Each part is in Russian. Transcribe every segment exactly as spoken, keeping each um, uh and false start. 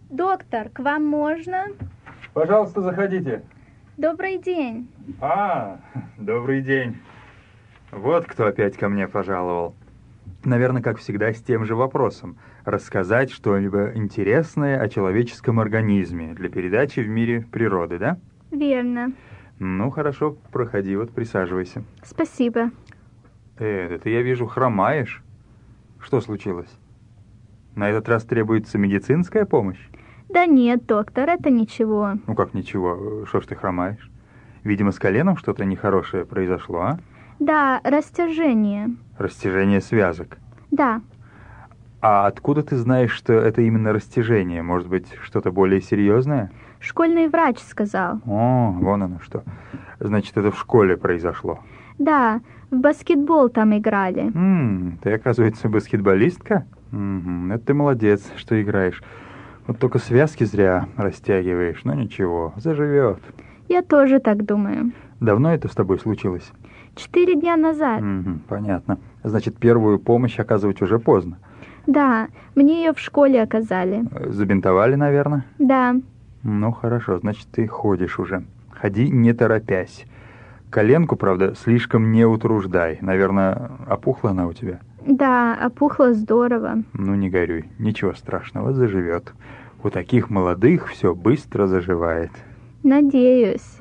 Доктор, к вам можно? Пожалуйста, заходите. Добрый день. А, добрый день. Вот кто опять ко мне пожаловал. Наверное, как всегда, с тем же вопросом. Рассказать что-либо интересное о человеческом организме для передачи в мире природы, да? Верно. Ну, хорошо, проходи, вот присаживайся. Спасибо. Э, ты, я вижу, хромаешь. Что случилось? На этот раз требуется медицинская помощь? Да нет, доктор, это ничего. Ну как ничего, что ж ты хромаешь? Видимо, с коленом что-то нехорошее произошло, а? Да, растяжение. Растяжение связок. Да. А откуда ты знаешь, что это именно растяжение? Может быть, что-то более серьезное? Школьный врач сказал. О, вон оно что. Значит, это в школе произошло. Да, в баскетбол там играли. М-м, ты, оказывается, баскетболистка? Угу, это ты молодец, что играешь. Вот только связки зря растягиваешь, но ничего, заживет. Я тоже так думаю. Давно это с тобой случилось? Четыре дня назад. Угу, понятно. Значит, первую помощь оказывать уже поздно. Да, мне ее в школе оказали. Забинтовали, наверное? Да. Ну, хорошо, значит, ты ходишь уже. Ходи, не торопясь. Коленку, правда, слишком не утруждай. Наверное, опухла она у тебя? Да, опухла здорово. Ну, не горюй, ничего страшного, заживет. У таких молодых все быстро заживает. Надеюсь.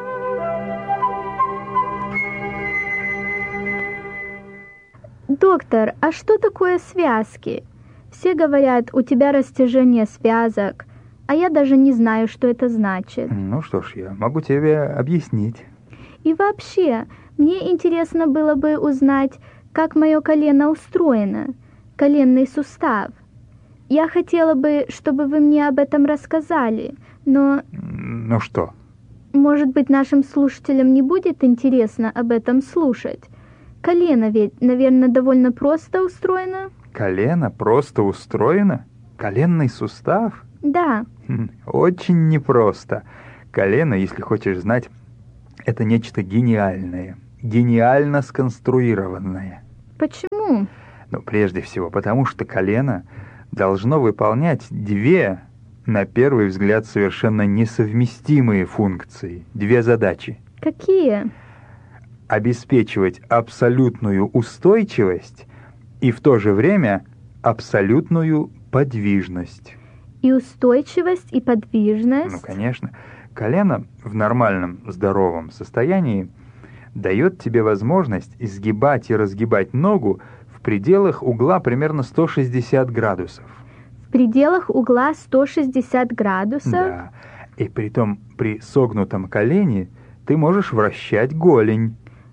Доктор, а что такое связки? Все говорят, у тебя растяжение связок, а я даже не знаю, что это значит. Ну что ж, я могу тебе объяснить. И вообще, мне интересно было бы узнать, как мое колено устроено, коленный сустав. Я хотела бы, чтобы вы мне об этом рассказали, но... Ну что? Может быть, нашим слушателям не будет интересно об этом слушать? Колено ведь, наверное, довольно просто устроено? Колено просто устроено? Коленный сустав? Да. Очень непросто. Колено, если хочешь знать, это нечто гениальное, гениально сконструированное. Почему? Ну, прежде всего, потому что колено должно выполнять две, на первый взгляд, совершенно несовместимые функции, две задачи. Какие? Обеспечивать абсолютную устойчивость и в то же время абсолютную подвижность. И устойчивость, и подвижность? Ну, конечно. Колено в нормальном, здоровом состоянии дает тебе возможность изгибать и разгибать ногу в пределах угла примерно сто шестьдесят градусов. В пределах угла сто шестьдесят градусов? Да. И притом при согнутом колене ты можешь вращать голень.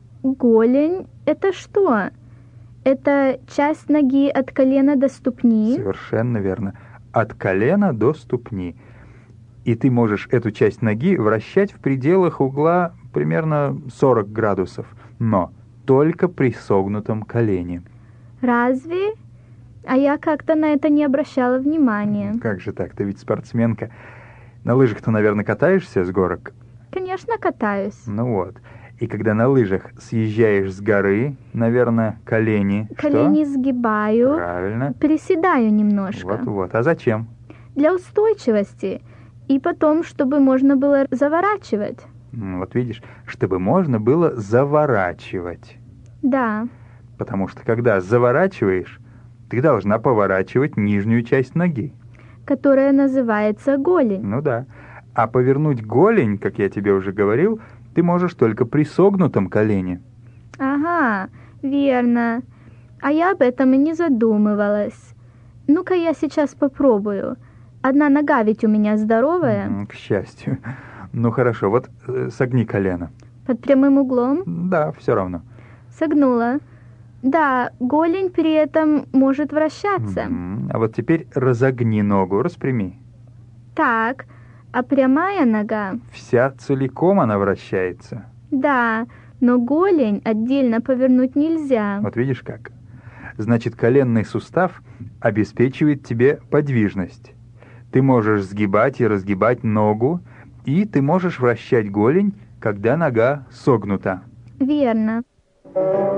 Голень — это что? Это часть ноги от колена до ступни? Совершенно верно. От колена до ступни. И ты можешь эту часть ноги вращать в пределах угла примерно сорок градусов, но только при согнутом колене. Разве? А я как-то на это не обращала внимания. Как же так? Ты ведь спортсменка. На лыжах-то, наверное, катаешься с горок? Конечно, катаюсь. Ну вот. И когда на лыжах съезжаешь с горы, наверное, колени... Колени что? сгибаю. Правильно. Приседаю немножко. Вот-вот. А зачем? Для устойчивости. И потом, чтобы можно было заворачивать. Вот видишь, чтобы можно было заворачивать. Да. Потому что когда заворачиваешь, ты должна поворачивать нижнюю часть ноги. Которая называется голень. Ну да. А повернуть голень, как я тебе уже говорил, ты можешь только при согнутом колене. Ага, верно. А я об этом и не задумывалась. Ну-ка я сейчас попробую. Одна нога ведь у меня здоровая. К счастью. Ну хорошо, вот э, согни колено. Под прямым углом? Да, все равно. Согнула. Да, голень при этом может вращаться. Mm-hmm. А вот теперь разогни ногу, распрями. Так, а прямая нога? Вся целиком она вращается. Да, но голень отдельно повернуть нельзя. Вот видишь как. Значит, коленный сустав обеспечивает тебе подвижность. Ты можешь сгибать и разгибать ногу, и ты можешь вращать голень, когда нога согнута. Верно.